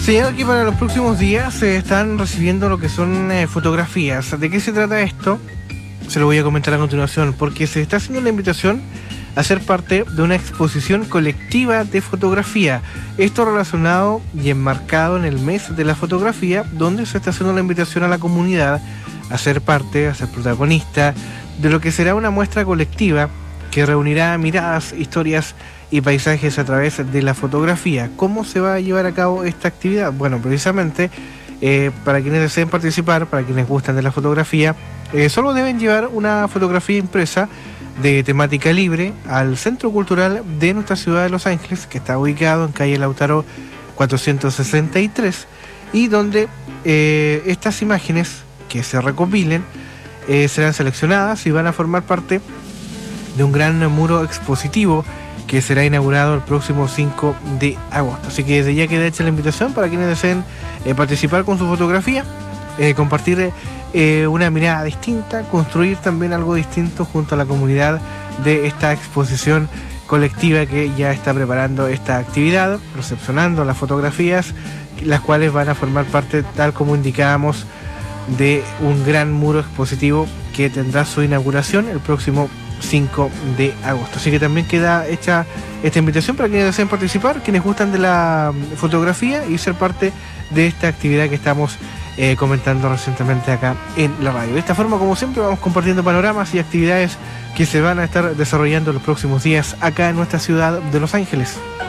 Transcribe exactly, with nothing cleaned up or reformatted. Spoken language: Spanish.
Señaló que para los próximos días se están recibiendo lo que son eh, fotografías. ¿De qué se trata esto? Se lo voy a comentar a continuación, porque se está haciendo la invitación a ser parte de una exposición colectiva de fotografía. Esto relacionado y enmarcado en el mes de la fotografía, donde se está haciendo la invitación a la comunidad a ser parte, a ser protagonista de lo que será una muestra colectiva que reunirá miradas, historias y paisajes a través de la fotografía. ¿Cómo se va a llevar a cabo esta actividad? Bueno, precisamente eh, para quienes deseen participar, para quienes gustan de la fotografía, eh, solo deben llevar una fotografía impresa de temática libre al Centro Cultural de nuestra ciudad de Los Ángeles, que está ubicado en calle Lautaro cuatrocientos sesenta y tres, y donde eh, estas imágenes que se recopilen eh, serán seleccionadas y van a formar parte de un gran muro expositivo que será inaugurado el próximo cinco de agosto. Así que desde ya queda hecha la invitación para quienes deseen eh, participar con su fotografía, eh, compartir eh, una mirada distinta, construir también algo distinto junto a la comunidad de esta exposición colectiva que ya está preparando esta actividad, recepcionando las fotografías, las cuales van a formar parte, tal como indicábamos, de un gran muro expositivo que tendrá su inauguración el próximo cinco de agosto. Así que también queda hecha esta invitación para quienes deseen participar, quienes gustan de la fotografía y ser parte de esta actividad que estamos eh, comentando recientemente acá en la radio. De esta forma, como siempre, vamos compartiendo panoramas y actividades que se van a estar desarrollando en los próximos días acá en nuestra ciudad de Los Ángeles.